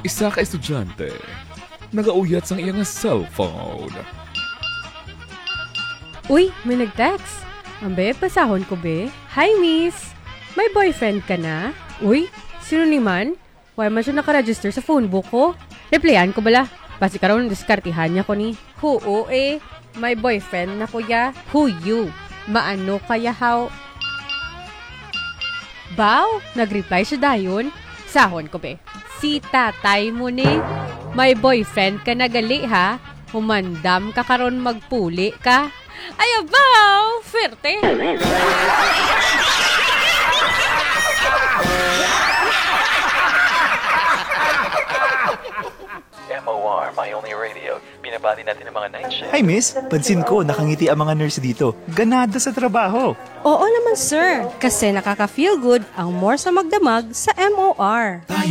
Isa ka estudyante, nagauyat sang iyang cellphone. Uy, may nag-text. Ambe, pasahon ko be. Hi, miss. May boyfriend ka na? Uy, sino ni man? Why man siya nakaregister sa phone book ko? Replyan ko bala. Basi karon diskartihan niya ko ni. Oo eh. May boyfriend na kuya. Who you? Maano kaya how? Baw, nag-reply siya dayon. Sahon ko be. Si tatay mo ni. May boyfriend ka na gali ha? Humandam ka karon magpuli ka? Ay, abaw! Ferte! MOR, My Only Radio. Binabati natin ang mga night shift. Hi miss, pansin ko nakangiti ang mga nurse dito. Ganado sa trabaho. Oo naman sir, kasi nakaka-feel good ang more sa magdamag sa MOR.